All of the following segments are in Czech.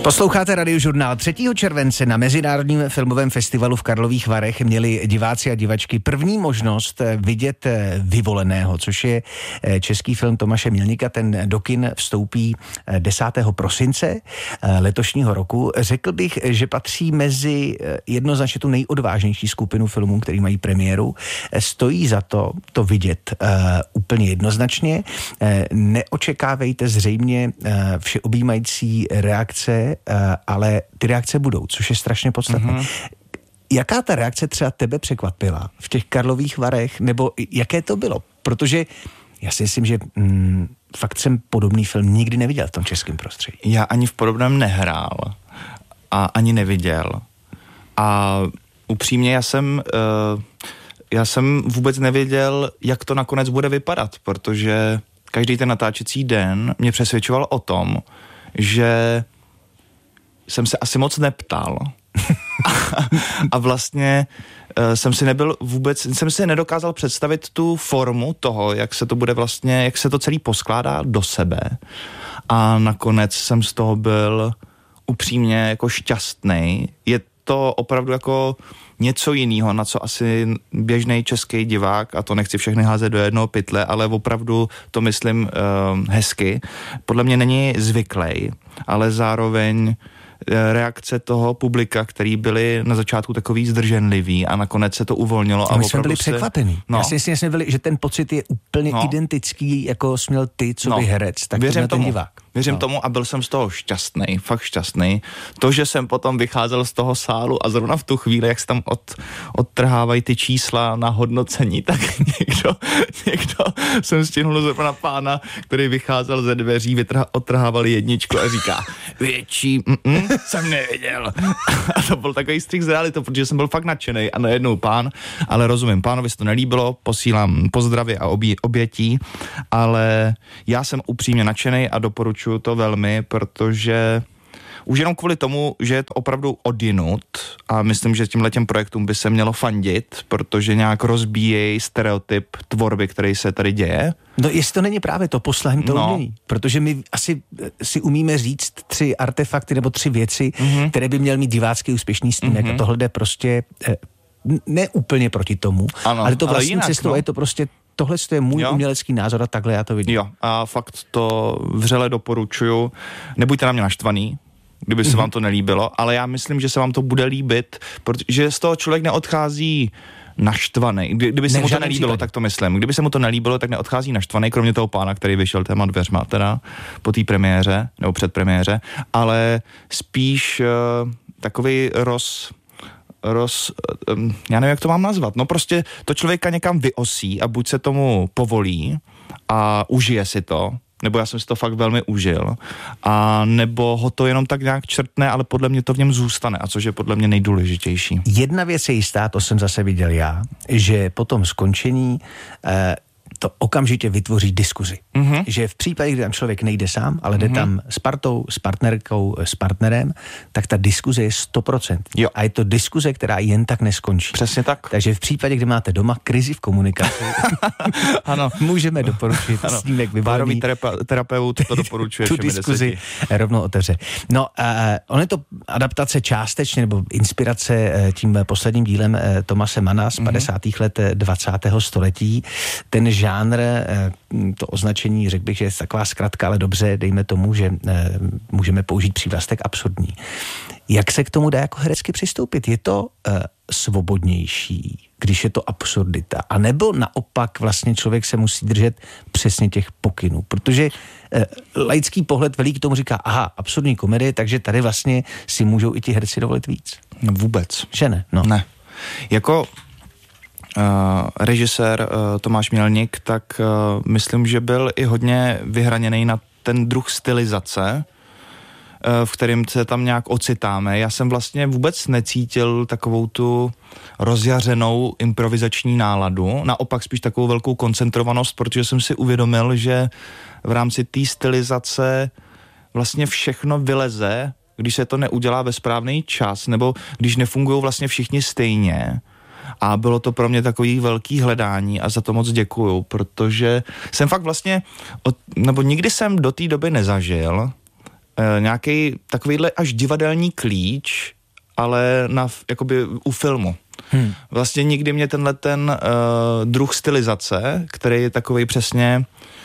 Posloucháte Radiožurnál. 3. července na Mezinárodním filmovém festivalu v Karlových Varech měli diváci a divačky první možnost vidět Vyvoleného, což je český film Tomáše Mělníka. Ten do kin vstoupí 10. prosince letošního roku. Řekl bych, že patří mezi jednoznačně tu nejodvážnější skupinu filmů, který mají premiéru. Stojí za to vidět úplně jednoznačně. Neočekávejte zřejmě všeobjímající reakce, ale ty reakce budou, což je strašně podstatné. Mm-hmm. Jaká ta reakce třeba tebe překvapila v těch Karlových Varech, nebo jaké to bylo? Protože já si myslím, že fakt jsem podobný film nikdy neviděl v tom českém prostředí. Já ani v podobném nehrál a ani neviděl. A upřímně já jsem vůbec nevěděl, jak to nakonec bude vypadat, protože každý ten natáčecí den mě přesvědčoval o tom, že jsem se asi moc neptal a vlastně jsem si nedokázal představit tu formu toho, jak se to bude vlastně, jak se to celý poskládá do sebe, a nakonec jsem z toho byl upřímně jako šťastný. Je to opravdu jako něco jiného, na co asi běžný český divák, a to nechci všechny házet do jednoho pytle, ale opravdu to myslím hezky, podle mě není zvyklý, ale zároveň reakce toho publika, který byli na začátku takový zdrženlivý a nakonec se to uvolnilo. A my jsme byli překvapení. Já si myslím, že ten pocit je úplně identický, jako směl ty, co by herec, tak věřím ten divák. Věřím tomu a byl jsem z toho šťastný, fakt šťastný. To, že jsem potom vycházel z toho sálu a zrovna v tu chvíli, jak se tam odtrhávají ty čísla na hodnocení, tak někdo jsem stihnul zrovna pána, který vycházel ze dveří, odtrhával jedničku a říká, větší, jsem nevěděl. A to byl takový střih z reality, protože jsem byl fakt nadšenej a najednou pán, ale rozumím, pánovi se to nelíbilo, posílám pozdravy a obětí, ale já jsem upřímně nadšenej a doporučuji to velmi, protože už jenom kvůli tomu, že je to opravdu odjinud a myslím, že tímhletěm projektům by se mělo fandit, protože nějak rozbíjejí stereotyp tvorby, který se tady děje. No jestli to není právě to poslání toho umění, protože my asi si umíme říct 3 artefakty nebo 3 věci, které by měl mít divácký úspěšný snímek a tohle jde prostě ne úplně proti tomu, ale to vlastní cestou je to prostě tohle je můj umělecký názor a takhle já to vidím. Jo, a fakt to vřele doporučuju. Nebuďte na mě naštvaný, kdyby se vám to nelíbilo, ale já myslím, že se vám to bude líbit, protože z toho člověk neodchází naštvaný. Kdyby se mu to nelíbilo, tak to myslím. Kdyby se mu to nelíbilo, tak neodchází naštvaný, kromě toho pána, který vyšel téma dveřma teda po té premiéře, nebo předpremiéře, ale spíš takový já nevím, jak to mám nazvat. No prostě to člověka někam vyosí a buď se tomu povolí a užije si to, nebo já jsem si to fakt velmi užil, a nebo ho to jenom tak nějak črtne, ale podle mě to v něm zůstane, a což je podle mě nejdůležitější. Jedna věc je jistá, to jsem zase viděl já, že po tom skončení to okamžitě vytvoří diskuzi. Že v případě, kdy tam člověk nejde sám, ale jde tam s partou, s partnerkou, s partnerem, tak ta diskuze je 100%. Jo. A je to diskuze, která jen tak neskončí. Přesně tak. Takže v případě, kdy máte doma krizi v komunikaci, ano, můžeme doporučit snímek Vyvolený. Terapeut to doporučuje. Tu diskuzi rovnou otevře. No, on je to adaptace částečně, nebo inspirace tím posledním dílem Thomase Manna z 50. let 20. století. Ten žánr, to označení, řekl bych, že je taková zkratka, ale dobře, dejme tomu, že můžeme použít přívlastek absurdní. Jak se k tomu dá jako herecky přistoupit? Je to svobodnější, když je to absurdita? A nebo naopak vlastně člověk se musí držet přesně těch pokynů? Protože laický pohled velký k tomu říká, aha, absurdní komedie, takže tady vlastně si můžou i ti herci dovolit víc. No vůbec. Že ne? No. Ne. Jako režisér Tomáš Mělník, tak myslím, že byl i hodně vyhraněný na ten druh stylizace, v kterém se tam nějak ocitáme. Já jsem vlastně vůbec necítil takovou tu rozjařenou improvizační náladu, naopak spíš takovou velkou koncentrovanost, protože jsem si uvědomil, že v rámci té stylizace vlastně všechno vyleze, když se to neudělá ve správný čas, nebo když nefungují vlastně všichni stejně. A bylo to pro mě takový velký hledání a za to moc děkuju, protože jsem fakt vlastně, nebo nikdy jsem do té doby nezažil, nějaký takovýhle až divadelní klíč, ale jakoby u filmu. Vlastně nikdy mě ten druh stylizace, který je takovej přesně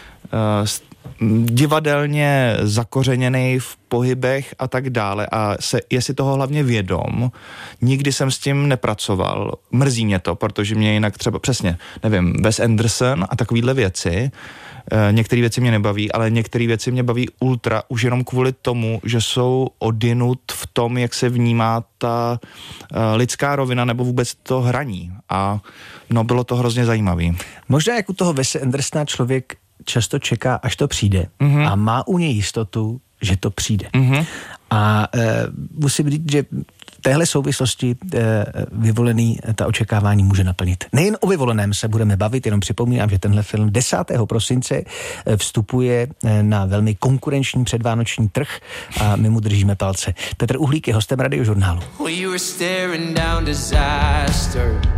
divadelně zakořeněný v pohybech a tak dále a je si toho hlavně vědom. Nikdy jsem s tím nepracoval. Mrzí mě to, protože mě jinak třeba přesně, nevím, Wes Anderson a takovýhle věci, některé věci mě nebaví, ale některé věci mě baví ultra už jenom kvůli tomu, že jsou odinut v tom, jak se vnímá ta lidská rovina nebo vůbec to hraní. A no, bylo to hrozně zajímavý. Možná jak u toho Wese Andersona člověk často čeká, až to přijde a má u něj jistotu, že to přijde. A musím říct, že v téhle souvislosti Vyvolený ta očekávání může naplnit. Nejen o Vyvoleném se budeme bavit, jenom připomínám, že tenhle film 10. prosince vstupuje na velmi konkurenční předvánoční trh a my mu držíme palce. Petr Uhlík je hostem Radiožurnálu.